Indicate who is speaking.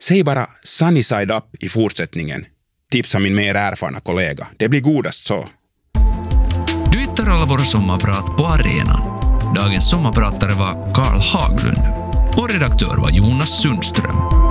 Speaker 1: Säg bara sunny side up i fortsättningen, tipsar min mer erfarna kollega. Det blir godast så.
Speaker 2: Du hittar alla våra sommarprat på arenan. Dagens sommarpratare var Karl Haglund och redaktör var Jonas Sundström.